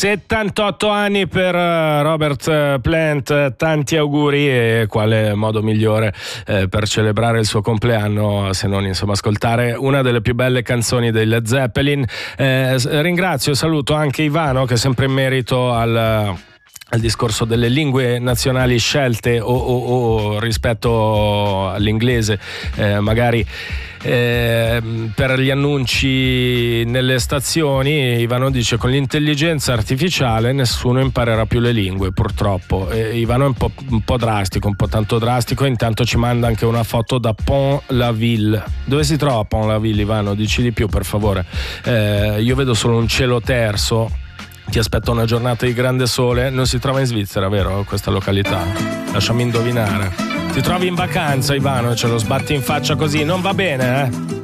78 anni per Robert Plant, tanti auguri, e quale modo migliore per celebrare il suo compleanno se non insomma ascoltare una delle più belle canzoni dei Led Zeppelin. Ringrazio e saluto anche Ivano, che sempre in merito al discorso delle lingue nazionali scelte o rispetto all'inglese, magari per gli annunci nelle stazioni, Ivano dice: con l'intelligenza artificiale nessuno imparerà più le lingue, purtroppo. Ivano è un po' drastico, un po' tanto drastico. Intanto ci manda anche una foto da Pont-la-Ville. Dove si trova Pont-la-Ville, Ivano? Dici di più, per favore. Io vedo solo un cielo terso. Ti aspetta una giornata di grande sole. Non si trova in Svizzera, vero, questa località? Lasciami indovinare. Ti trovi in vacanza, Ivano, e ce lo sbatti in faccia così? Non va bene, eh?